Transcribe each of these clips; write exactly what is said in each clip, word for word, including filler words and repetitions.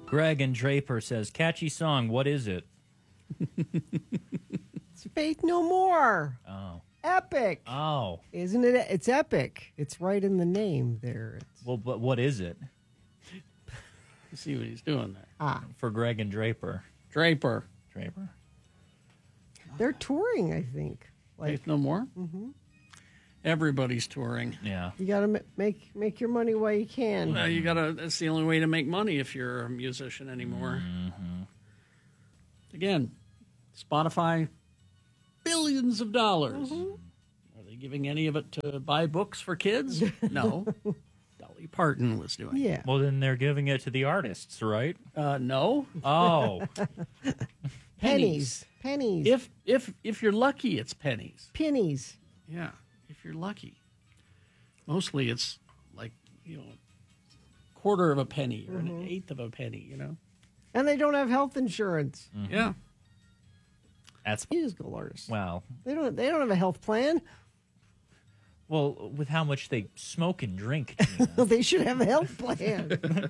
Greg and Draper says, catchy song, what is it? It's Faith No More. Oh. Epic. Oh. Isn't it? It's epic. It's right in the name there. It's... Well, but what is it? You see what he's doing there. Ah. For Greg and Draper. Draper. Draper. They're touring, I think. Like, Faith No More? Mm-hmm. Everybody's touring. Yeah. You got to make make your money while you can. Well, you gotta. That's the only way to make money if you're a musician anymore. Mm-hmm. Again, Spotify, billions of dollars. Mm-hmm. Are they giving any of it to buy books for kids? No. Dolly Parton was doing it. Yeah. Well, then they're giving it to the artists, right? Uh, no. Oh. Pennies. Pennies. If if if you're lucky, it's pennies. Pennies. Yeah, if you're lucky. Mostly, it's like you know, quarter of a penny or Mm-hmm. an eighth of a penny. You know. And they don't have health insurance. Mm-hmm. Yeah. That's Musical artists. wow. They don't. They don't have a health plan. Well, with how much they smoke and drink, Gina. They should have a health plan.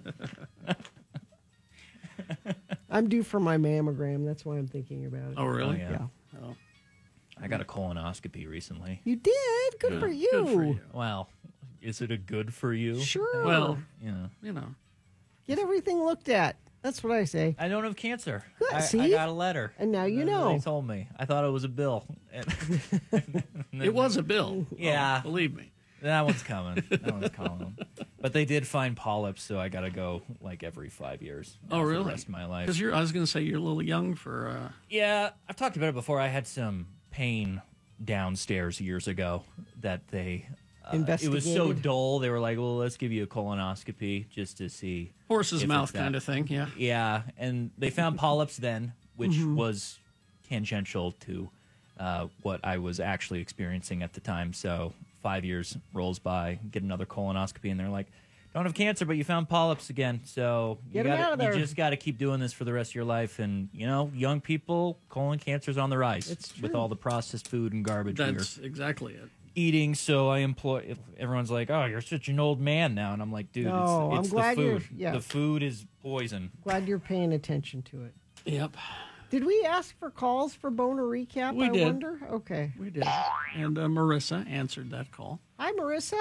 I'm due for my mammogram. That's why I'm thinking about it. Oh, really? Oh, yeah. Yeah. Oh. I got a colonoscopy recently. You did. Good for you. Good for you. Well, is it a good for you? Sure. Well, Yeah. you know. Get everything looked at. That's what I say. I don't have cancer. Good, I, see? I got a letter. And now you That's what know. They told me. I thought it was a bill. It was a bill. Yeah. Oh, believe me. That one's coming. That one's coming. But they did find polyps, so I got to go like every five years. Oh, now for really? the rest of my life. Because you're, I was going to say you're a little young for. Uh, Yeah, I've talked about it before. I had some pain downstairs years ago that they. Uh, it was so Investigated. dull. They were like, "Well, let's give you a colonoscopy just to see." horse's if mouth it's that. kind of thing, yeah. Yeah, and they found polyps then, which Mm-hmm. was tangential to uh, what I was actually experiencing at the time. So five years rolls by, get another colonoscopy, and they're like, "Don't have cancer, but you found polyps again. So you, Get 'em gotta, out of there." you just got to keep doing this for the rest of your life." And you know, young people, colon cancer's on the rise It's with true. all the processed food and garbage we're That's exactly it. eating. So I employ. Everyone's like, "Oh, you're such an old man now," and I'm like, "Dude, No, it's, I'm it's glad the you're- food. yeah. The food is poison." Glad you're paying attention to it. Yep, Did we ask for calls for Boner Recap? We I did. wonder. Okay. we did. And uh, Marissa answered that call. Hi, Marissa.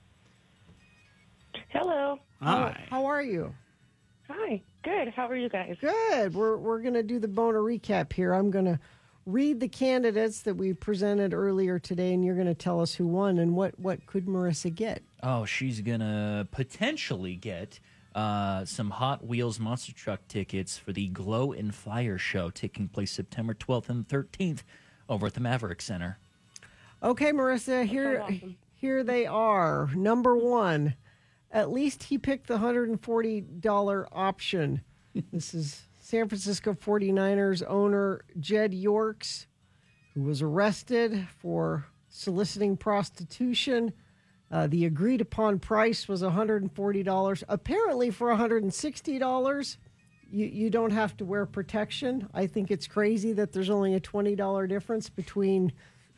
Hello. How, Hi. how are you? Hi. Good. How are you guys? Good. We're we're gonna do the Boner Recap here. I'm gonna read the candidates that we presented earlier today, and you're gonna tell us who won and what what could Marissa get. Oh, she's gonna potentially get uh, some Hot Wheels monster truck tickets for the Glow and Fire show taking place September twelfth and thirteenth over at the Maverick Center. Okay, Marissa. Here awesome. here they are. Number one. At least he picked the one hundred forty dollars option. This is San Francisco forty-niners owner Jed Yorks, who was arrested for soliciting prostitution. Uh, the agreed upon price was one hundred forty dollars. Apparently, for one hundred sixty dollars, you, you don't have to wear protection. I think it's crazy that there's only a twenty dollars difference between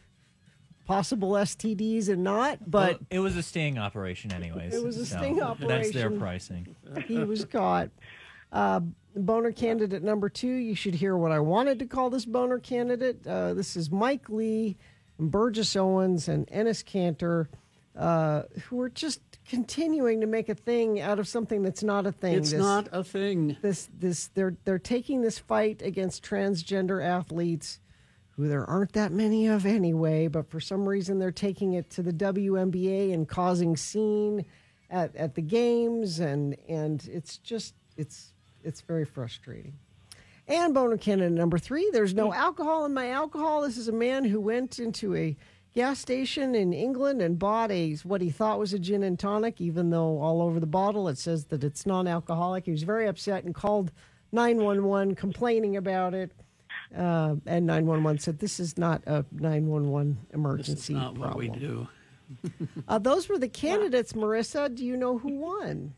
possible S T Ds and not, but Well, it was a sting operation, anyways. It was a so sting That's their operation. pricing. he was caught. Uh, boner candidate number two, you should hear what I wanted to call this boner candidate. Uh, this is Mike Lee, and Burgess Owens, and Ennis Cantor, uh, who are just continuing to make a thing out of something that's not a thing. It's This- not a thing. This this they're they're taking this fight against transgender athletes, who there aren't that many of anyway, but for some reason they're taking it to the W N B A and causing scene at, at the games, and and it's just it's it's very frustrating. And boner candidate number three, there's no alcohol in my alcohol. This is a man who went into a gas station in England and bought a what he thought was a gin and tonic, even though all over the bottle it says that it's non-alcoholic. He was very upset and called nine one one complaining about it. Uh, and nine one one said, this is not a nine one one This emergency is not problem. what we do. Uh, those were the candidates, Marissa. Do you know who won?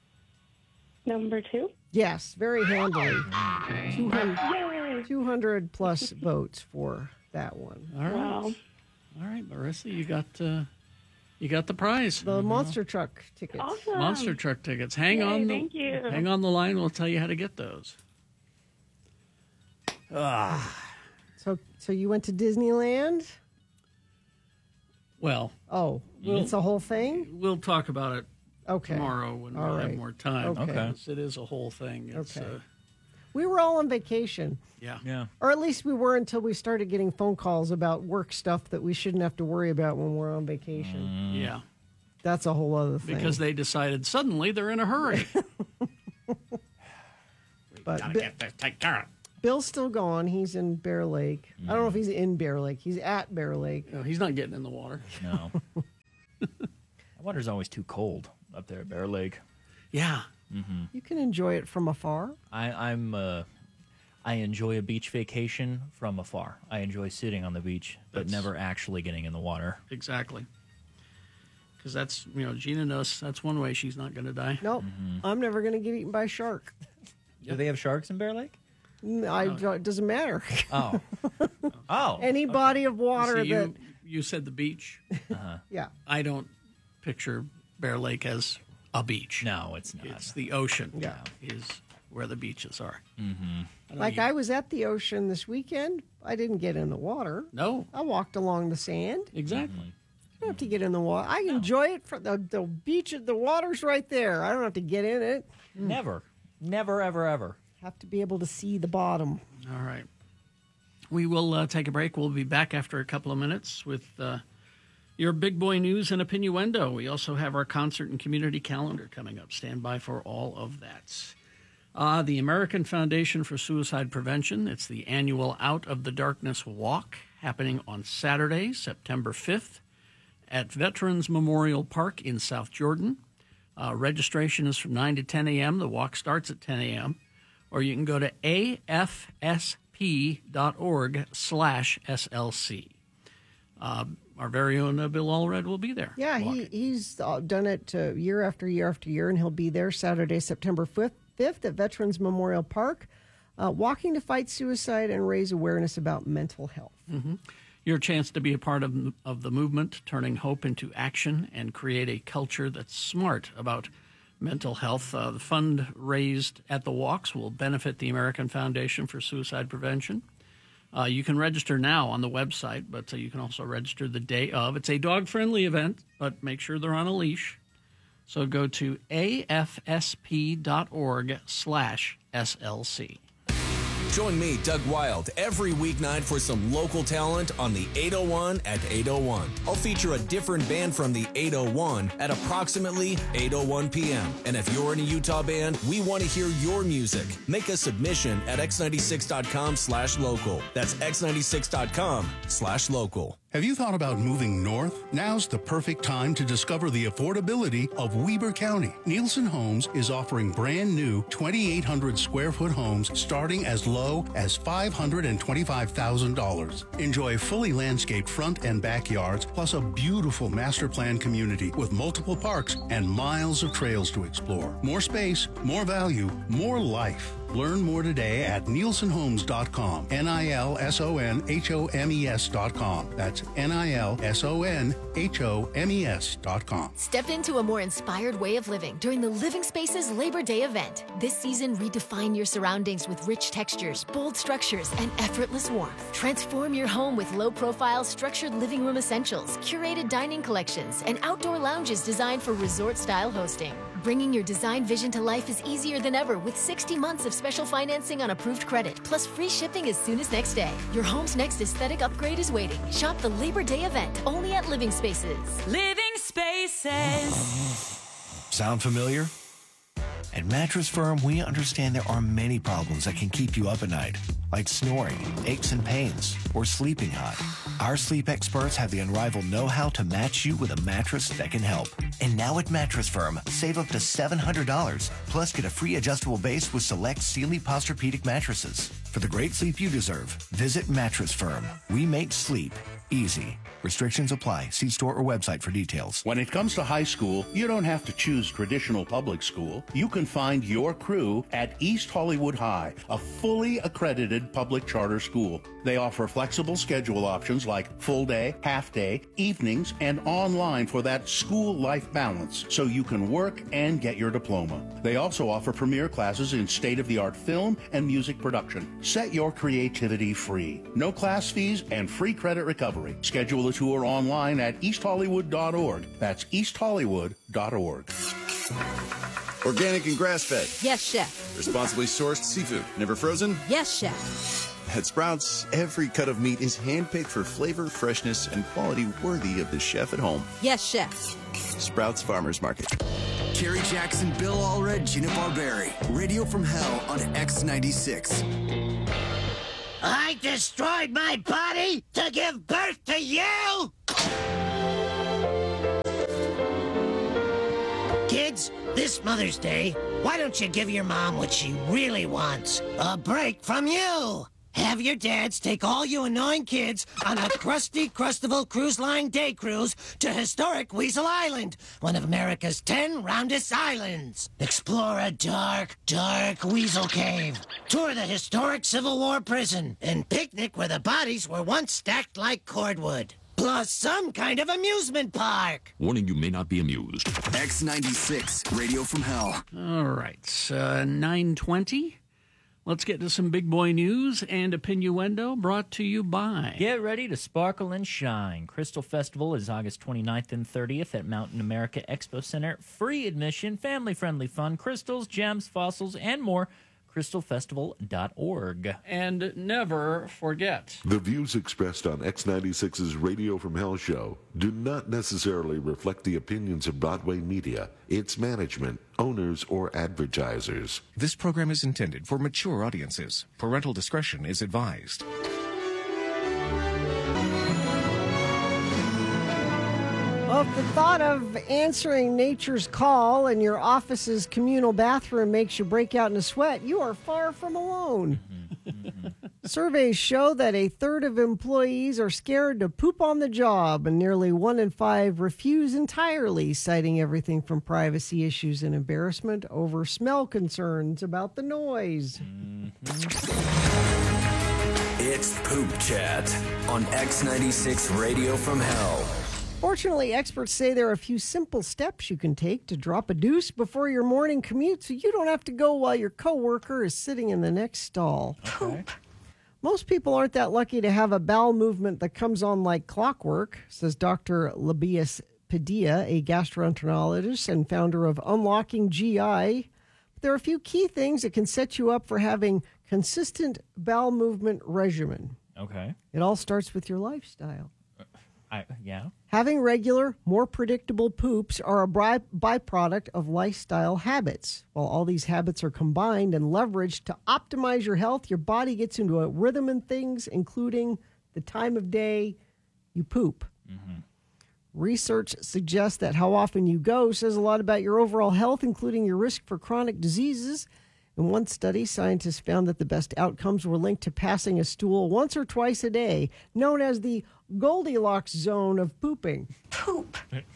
Number two. Yes, very handily. two hundred, Yay. two hundred plus votes for that one. All right. Wow. All right, Marissa, you got uh, You got the prize. The monster truck tickets. Awesome. Monster truck tickets. Hang Yay, on. The, thank you. Hang on the line. We'll tell you how to get those. So, so you went to Disneyland? Well, Oh, it's a whole thing? we'll talk about it Okay. tomorrow when All we have right. more time. Okay. Okay. Because It is a whole thing. It's, Okay. uh, We were all on vacation, yeah. Yeah. or at least we were until we started getting phone calls about work stuff that we shouldn't have to worry about when we're on vacation. Yeah. That's a whole other thing. Because they decided suddenly they're in a hurry. but Gotta Bi- get this taken care of. Bill's still gone. He's in Bear Lake. I don't know if Mm. he's in Bear Lake. He's at Bear Lake. No, he's not getting in the water. No. The water's always too cold up there at Bear Lake. Yeah. You can enjoy it from afar. I, I'm uh, I enjoy a beach vacation from afar. I enjoy sitting on the beach, but That's- never actually getting in the water. Exactly. Because that's, you know, Gina knows that's one way she's not going to die. Nope. Mm-hmm. I'm never going to get eaten by a shark. Do they have sharks in Bear Lake? N- I, don't- it doesn't matter. Oh. oh. Any body of water See, that, you, you said the beach. yeah. I don't picture Bear Lake as a beach. No, it's not. It's the ocean. Yeah. Is where the beaches are. Mm-hmm. Like I was at the ocean this weekend. I didn't get in the water. No, I walked along the sand. exactly. I don't have to get in the water. I enjoy it for the, the beach. The water's right there. I don't have to get in it. Never. Never, ever, ever. Have to be able to see the bottom. All right. We will uh, take a break. We'll be back after a couple of minutes with uh, your big boy news and opinioendo. We also have our concert and community calendar coming up. Stand by for all of that. Uh, the American Foundation for Suicide Prevention. It's the annual Out of the Darkness Walk happening on Saturday, September fifth at Veterans Memorial Park in South Jordan. Uh, registration is from nine to ten a.m. The walk starts at ten a.m. Or you can go to afsp.org slash SLC. Uh, our very own uh, Bill Allred will be there. Yeah, he, walking. he's uh, done it uh, year after year after year, and he'll be there Saturday, September fifth, fifth at Veterans Memorial Park, uh, walking to fight suicide and raise awareness about mental health. Your chance to be a part of, of the movement, turning hope into action and create a culture that's smart about mental health. Uh, the fund raised at the walks will benefit the American Foundation for Suicide Prevention. Uh, you can register now on the website, but uh, you can also register the day of. It's a dog-friendly event, but make sure they're on a leash. So go to afsp.org slash SLC. Join me, Doug Wild, every weeknight for some local talent on the eight oh one at eight oh one. I'll feature a different band from the eight oh one at approximately eight oh one p.m. And if you're in a Utah band, we want to hear your music. Make a submission at x ninety-six dot com slash local. That's x ninety-six dot com slash local. Have you thought about moving north? Now's the perfect time to discover the affordability of Weber County. Nielsen Homes is offering brand new twenty-eight hundred square foot homes starting as low as five hundred twenty-five thousand dollars. Enjoy fully landscaped front and backyards, plus a beautiful master plan community with multiple parks and miles of trails to explore. More space, more value, more life. Learn more today at nielsen homes dot com. N I L S O N H O M E S dot com. That's N I L S O N H O M E S dot com. Step into a more inspired way of living during the Living Spaces Labor Day event. This season, redefine your surroundings with rich textures, bold structures, and effortless warmth. Transform your home with low-profile, structured living room essentials, curated dining collections, and outdoor lounges designed for resort-style hosting. Bringing your design vision to life is easier than ever with sixty months of special financing on approved credit, plus free shipping as soon as next day. Your home's next aesthetic upgrade is waiting. Shop the Labor Day event only at Living Spaces. Living Spaces. Sound familiar? At Mattress Firm, we understand there are many problems that can keep you up at night, like snoring, aches and pains, or sleeping hot. Our sleep experts have the unrivaled know-how to match you with a mattress that can help. And now at Mattress Firm, save up to seven hundred dollars, plus get a free adjustable base with select Sealy Posturepedic mattresses. For the great sleep you deserve, visit Mattress Firm. We make sleep Easy. Restrictions apply. See store or website for details. When it comes to high school, you don't have to choose traditional public school. You can find your crew at East Hollywood High, a fully accredited public charter school. They offer flexible schedule options like full day, half day, evenings, and online for that school life balance so you can work and get your diploma. They also offer premier classes in state-of-the-art film and music production. Set your creativity free. No class fees and free credit recovery. Schedule a tour online at east hollywood dot org. That's east hollywood dot org. Organic and grass-fed. Yes, chef. Responsibly sourced seafood. Never frozen? Yes, chef. At Sprouts, every cut of meat is handpicked for flavor, freshness, and quality worthy of the chef at home. Yes, chef. Sprouts Farmers Market. Kerry Jackson, Bill Allred, Gina Barberi. Radio from Hell on X ninety-six. I destroyed my body to give birth to you! Kids, this Mother's Day, why don't you give your mom what she really wants? A break from you! Have your dads take all you annoying kids on a crusty Crustival Cruise Line day cruise to historic Weasel Island, one of America's ten roundest islands. Explore a dark, dark weasel cave. Tour the historic Civil War prison and picnic where the bodies were once stacked like cordwood. Plus some kind of amusement park. Warning, you may not be amused. X ninety-six, Radio from Hell. All right, uh, nine twenty. Let's get to some big boy news and opinioendo brought to you by... Get ready to sparkle and shine. Crystal Festival is August twenty-ninth and thirtieth at Mountain America Expo Center. Free admission, family-friendly fun, crystals, gems, fossils, and more. crystal festival dot org. And never forget. The views expressed on X ninety-six's Radio from Hell show do not necessarily reflect the opinions of Broadway Media, its management, owners, or advertisers. This program is intended for mature audiences. Parental discretion is advised. Well, if the thought of answering nature's call in your office's communal bathroom makes you break out in a sweat, you are far from alone. Surveys show that a third of employees are scared to poop on the job, and nearly one in five refuse entirely, citing everything from privacy issues and embarrassment over smell concerns about the noise. It's Poop Chat on X ninety-six Radio from Hell. Fortunately, experts say there are a few simple steps you can take to drop a deuce before your morning commute so you don't have to go while your coworker is sitting in the next stall. Okay. Most people aren't that lucky to have a bowel movement that comes on like clockwork, says Doctor Labias Padilla, a gastroenterologist and founder of Unlocking G I. There are a few key things that can set you up for having consistent bowel movement regimen. Okay. It all starts with your lifestyle. I, yeah. Having regular, more predictable poops are a by- byproduct of lifestyle habits. While all these habits are combined and leveraged to optimize your health, your body gets into a rhythm and things, including the time of day you poop. Mm-hmm. Research suggests that how often you go says a lot about your overall health, including your risk for chronic diseases. In one study, scientists found that the best outcomes were linked to passing a stool once or twice a day, known as the Goldilocks zone of pooping. Poop.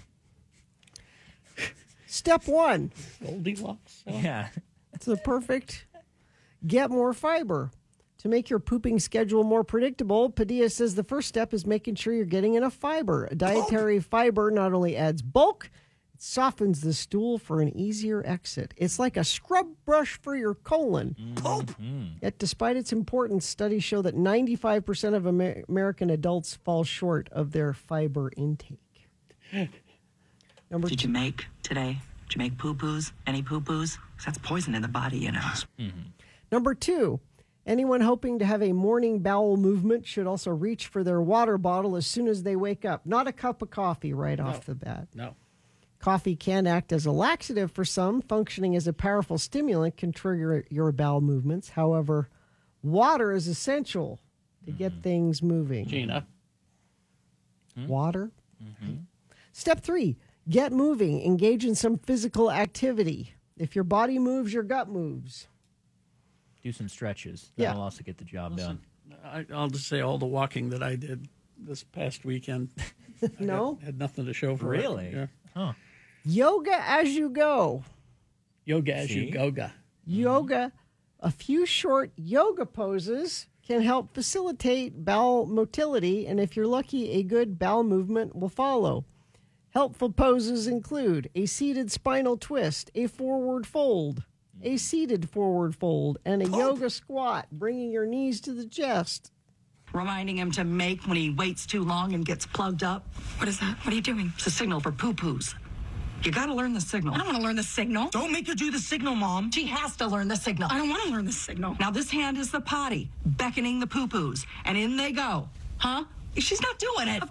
Step one. Goldilocks zone? Yeah. It's the perfect get more fiber. To make your pooping schedule more predictable, Padilla says the first step is making sure you're getting enough fiber. Dietary fiber not only adds bulk, softens the stool for an easier exit. It's like a scrub brush for your colon. Mm-hmm. Yet despite its importance, studies show that ninety-five percent of Amer- American adults fall short of their fiber intake. Number Did two. you make today? Did you make poo-poos? Any poo-poos? 'Cause that's poison in the body, you know. Mm-hmm. Number two, anyone hoping to have a morning bowel movement should also reach for their water bottle as soon as they wake up. Not a cup of coffee right No. off the bat. No. Coffee can act as a laxative for some. Functioning as a powerful stimulant can trigger your bowel movements. However, water is essential to get mm-hmm. things moving. Gina. Water. Mm-hmm. Step three, get moving. Engage in some physical activity. If your body moves, your gut moves. Do some stretches. Yeah. That'll also get the job Listen, done. I, I'll just say all the walking that I did this past weekend. No? I had nothing to show for Really? it. Yeah. Huh. Yoga as you go. Yoga as See? you goga. Yoga, a few short yoga poses can help facilitate bowel motility, and if you're lucky, a good bowel movement will follow. Helpful poses include a seated spinal twist, a forward fold, a seated forward fold, and a yoga squat, bringing your knees to the chest. Reminding him to make when he waits too long and gets plugged up. What is that? What are you doing? It's a signal for poo-poos. You gotta learn the signal. I don't want to learn the signal. Don't make her do the signal, Mom. She has to learn the signal. I don't want to learn the signal. Now this hand is the potty, beckoning the poo-poos, and in they go. Huh? She's not doing it.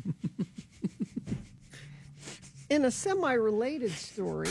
In a semi-related story,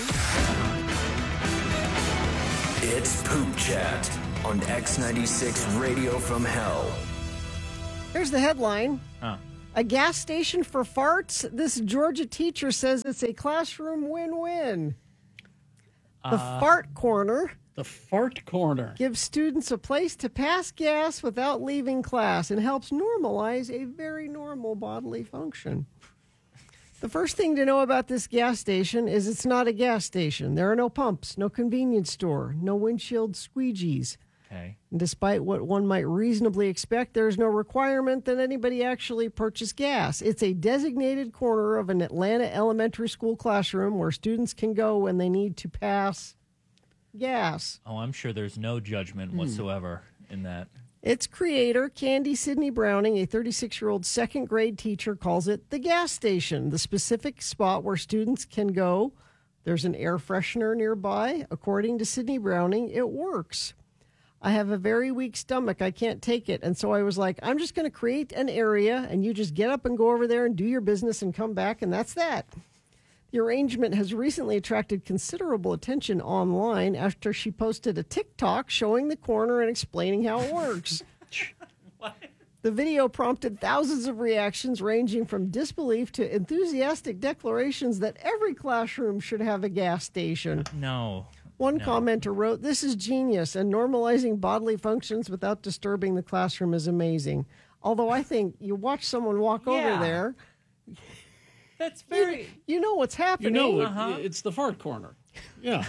It's Poop Chat on X ninety-six Radio from Hell. here's the headline. Huh. A gas station for farts? This Georgia teacher says it's a classroom win-win. The Uh, Fart Corner The Fart Corner. gives students a place to pass gas without leaving class and helps normalize a very normal bodily function. The first thing to know about this gas station is it's not a gas station. There are no pumps, no convenience store, no windshield squeegees. Okay. And despite what one might reasonably expect, there's no requirement that anybody actually purchase gas. It's a designated corner of an Atlanta elementary school classroom where students can go when they need to pass gas. Oh, I'm sure there's no judgment Hmm. whatsoever in that. Its creator, Candy Sidney Browning, a thirty-six-year-old second grade teacher, calls it the gas station, the specific spot where students can go. There's an air freshener nearby. According to Sidney Browning, it works. I have a very weak stomach. I can't take it. And so I was like, I'm just going to create an area, and you just get up and go over there and do your business and come back, and that's that. The arrangement has recently attracted considerable attention online after she posted a TikTok showing the corner and explaining how it works. The video prompted thousands of reactions ranging from disbelief to enthusiastic declarations that every classroom should have a gas station. No. One No. commenter wrote, "This is genius, and normalizing bodily functions without disturbing the classroom is amazing." Although I think you watch someone walk Yeah. over there, That's very. you, you know what's You happening. know, it, Uh-huh. it's the Fart Corner. Yeah.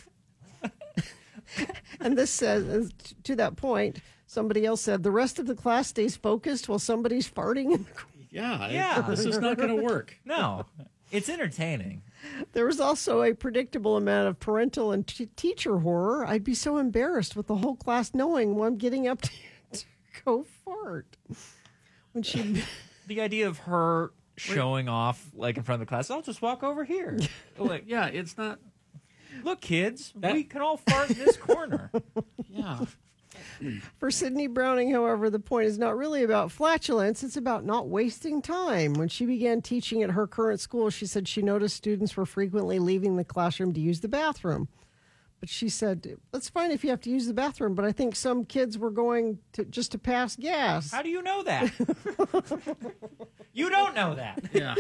And this says, to that point, somebody else said, the rest of the class stays focused while somebody's farting in the corner. Yeah. Yeah. It, this is not going to work. No. It's entertaining. There was also a predictable amount of parental and t- teacher horror. I'd be so embarrassed with the whole class knowing when I'm getting up to, to go fart. When she, The idea of her showing off, like in front of the class, I'll just walk over here. Like, Yeah, it's not. look, kids, That- we can all fart in this corner. Yeah. For Sidney Browning, however, the point is not really about flatulence. It's about not wasting time. When she began teaching at her current school, she said she noticed students were frequently leaving the classroom to use the bathroom. But she said, that's fine if you have to use the bathroom, but I think some kids were going to just to pass gas. How do you know that? You don't know that. Yeah.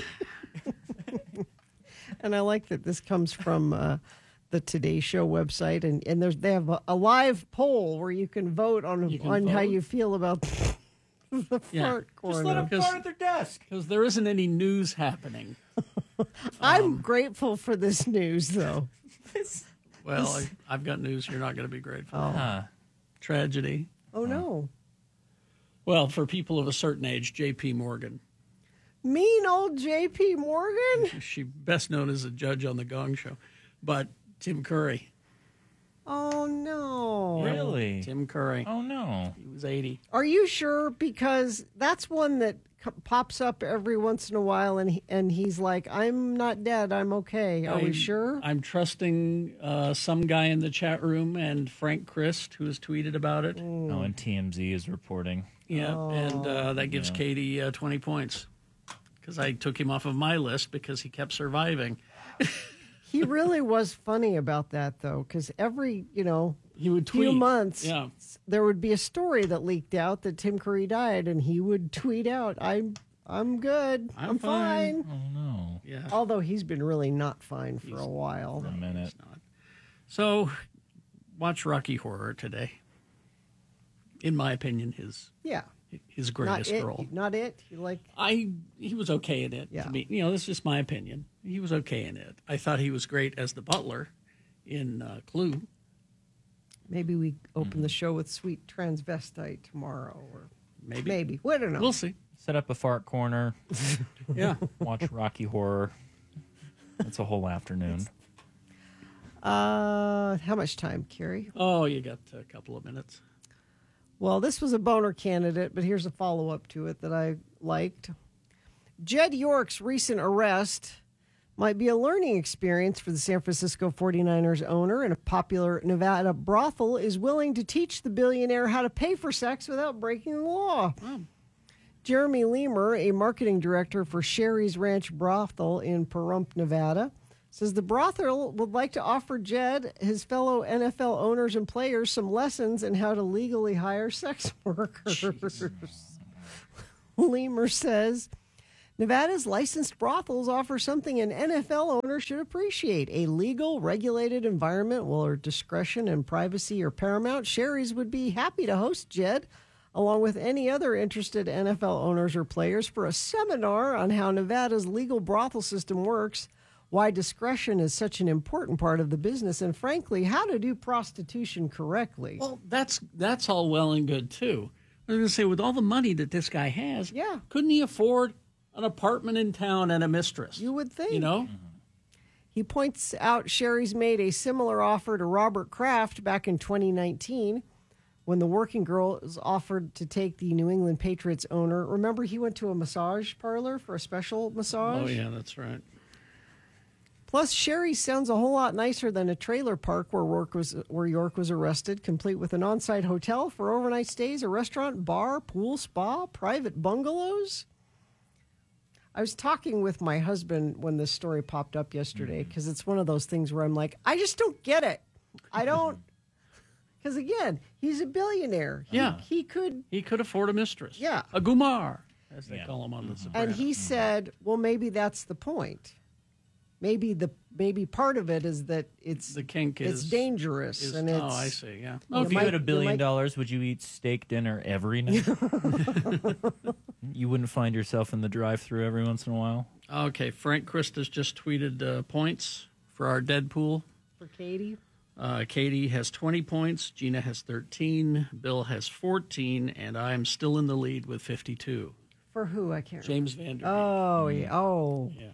And I like that this comes from uh, the Today Show website, and, and there's they have a, a live poll where you can vote on You can on how vote? you feel about the Yeah. fart corner. Just let them Because- fart at their desk. Because there isn't any news happening. I'm grateful for this news, though. Well, I, I've got news you're not going to be grateful. Huh. Tragedy. Oh no, Well, for people of a certain age, J P. Morgan. mean old J P. Morgan. She best known as a judge on the Gong Show. But Tim Curry. Oh no. Really? Tim Curry. Oh, no. He was eighty. Are you sure? Because that's one that c- pops up every once in a while, and he, and he's like, "I'm not dead. I'm okay." Are we I'm- sure? I'm trusting uh, some guy in the chat room and Frank Christ, who has tweeted about it. Oh, and T M Z is reporting. Yeah, and uh, that gives Yeah. Katie uh, twenty points. Because I took him off of my list because he kept surviving. He really was funny about that, though, because every you know He would few tweet. months, Yeah. there would be a story that leaked out that Tim Curry died, and he would tweet out, "I'm I'm good. I'm, I'm fine." fine." Oh, no. Yeah. Although he's been really not fine for a while. For a minute. So, watch Rocky Horror today. In my opinion, his Yeah. his greatest not it, role. Not it. You like? I he was okay in it. Yeah. To me, you know, this is just my opinion. He was okay in it. I thought he was great as the butler in uh, Clue. Maybe we open the show with Sweet Transvestite tomorrow, or maybe. Maybe we don't know. We'll see. Set up a fart corner. Yeah. Watch Rocky Horror. That's a whole afternoon. Uh, how much time, Carrie? Oh, you got a couple of minutes. Well, this was a boner candidate, but here's a follow-up to it that I liked. Jed York's recent arrest might be a learning experience for the San Francisco forty-niners owner, and a popular Nevada brothel is willing to teach the billionaire how to pay for sex without breaking the law. Wow. Jeremy Lemur, a marketing director for Sherry's Ranch Brothel in Pahrump, Nevada, says the brothel would like to offer Jed, his fellow N F L owners and players, some lessons in how to legally hire sex workers. Lemur says Nevada's licensed brothels offer something an N F L owner should appreciate: a legal, regulated environment where discretion and privacy are paramount. Sherry's would be happy to host Jed, along with any other interested N F L owners or players, for a seminar on how Nevada's legal brothel system works, why discretion is such an important part of the business, and frankly, how to do prostitution correctly. Well, that's that's all well and good, too. I was going to say, with all the money that this guy has, yeah, couldn't he afford an apartment in town and a mistress? You would think. You know? He points out Sherry's made a similar offer to Robert Kraft back in twenty nineteen when the working girl was offered to take the New England Patriots owner. Remember, he went to a massage parlor for a special massage? Oh, yeah, that's right. Plus, Sherry sounds a whole lot nicer than a trailer park where York was where York was arrested, complete with an on-site hotel for overnight stays, a restaurant, bar, pool, spa, private bungalows. I was talking with my husband when this story popped up yesterday, because it's one of those things where I'm like, I just don't get it. I don't, because again, he's a billionaire. He, Yeah. he could He could afford a mistress. Yeah. A gumar, as they Yeah. call him on The Sopranos. And he said, well, maybe that's the point. Maybe the maybe part of it is that it's the kink it's is dangerous is- and it's. oh, I see. Yeah. Oh, if you might- had a billion might- dollars, would you eat steak dinner every night? You wouldn't find yourself in the drive-thru every once in a while? Okay, Frank Christus just tweeted uh, points for our Deadpool. For Katie? Uh, Katie has twenty points, Gina has thirteen, Bill has fourteen, and I'm still in the lead with fifty-two. For who? I can't James Van Der remember. Oh, yeah. Oh. Yeah.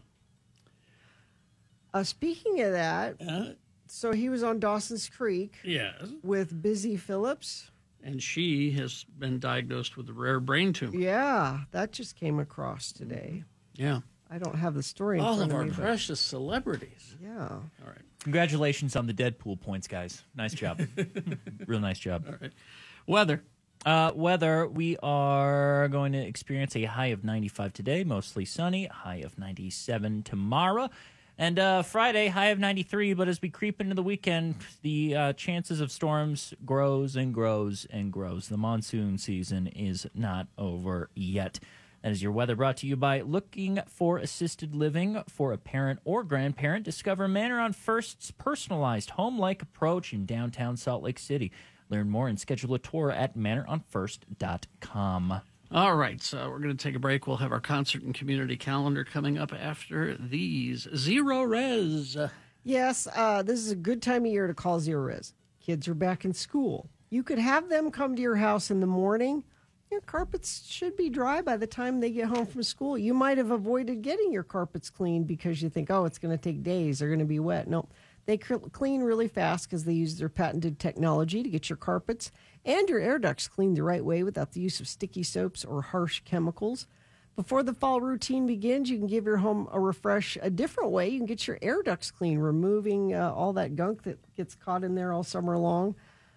Uh, speaking of that, Uh, so he was on Dawson's Creek yes. with Busy Phillips. And she has been diagnosed with a rare brain tumor. Yeah, that just came across today. Yeah. I don't have the story in All front of of our me. but- precious celebrities. Yeah. All right. Congratulations on the Deadpool points, guys. Nice job. Real nice job. All right. Weather. Uh, weather, we are going to experience a high of ninety-five today, mostly sunny, high of ninety-seven tomorrow. And uh, Friday, high of ninety-three, but as we creep into the weekend, the uh, chances of storms grows and grows and grows. The monsoon season is not over yet. That is your weather, brought to you by Looking for Assisted Living for a parent or grandparent. Discover Manor on First's personalized home-like approach in downtown Salt Lake City. Learn more and schedule a tour at manor on first dot com. All right, so we're going to take a break. We'll have our concert and community calendar coming up after these. Zero Res. Yes, uh, this is a good time of year to call Zero Res. Kids are back in school. You could have them come to your house in the morning. Your carpets should be dry by the time they get home from school. You might have avoided getting your carpets cleaned because you think, oh, it's going to take days. They're going to be wet. No, they clean really fast because they use their patented technology to get your carpets and your air ducts cleaned the right way without the use of sticky soaps or harsh chemicals. Before the fall routine begins, you can give your home a refresh a different way. You can get your air ducts clean, removing uh, all that gunk that gets caught in there all summer long.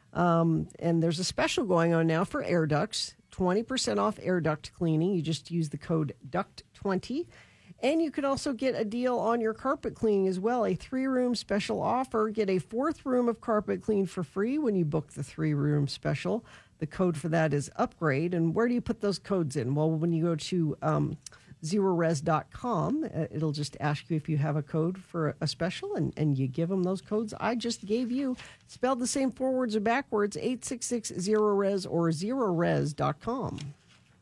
Um, and there's a special going on now for air ducts, twenty percent off air duct cleaning. You just use the code duct twenty. And you can also get a deal on your carpet cleaning as well, a three-room special offer. Get a fourth room of carpet cleaned for free when you book the three-room special. The code for that is upgrade. And where do you put those codes in? Well, when you go to um, zero res dot com, it'll just ask you if you have a code for a special, and, and you give them those codes I just gave you. Spelled the same forwards or backwards, eight six six zero res or zero res dot com.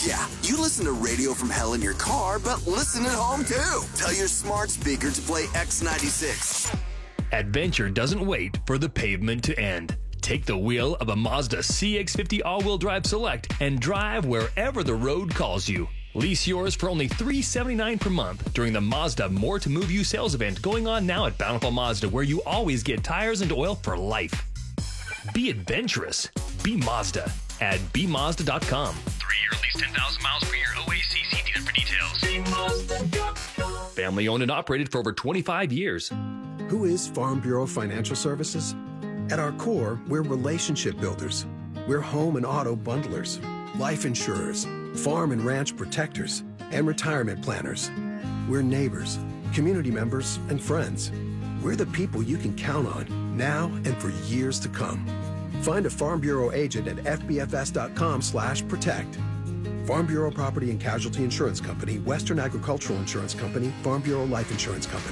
Yeah, you listen to Radio from Hell in your car, but listen at home too. Tell your smart speaker to play X ninety-six. Adventure doesn't wait for the pavement to end. Take the wheel of a Mazda C X fifty all-wheel drive Select and drive wherever the road calls you. Lease yours for only three hundred seventy-nine dollars per month during the Mazda More to Move You sales event going on now at Bountiful Mazda, where you always get tires and oil for life. Be adventurous. Be Mazda at be mazda dot com. Three-year lease, ten thousand miles per year. O A C C dealer for details. Family owned and operated for over twenty-five years. Who is Farm Bureau Financial Services? At our core, we're relationship builders. We're home and auto bundlers, life insurers, farm and ranch protectors, and retirement planners. We're neighbors, community members, and friends. We're the people you can count on now and for years to come. Find a Farm Bureau agent at f b f s dot com slash protect. Farm Bureau Property and Casualty Insurance Company, Western Agricultural Insurance Company, Farm Bureau Life Insurance Company.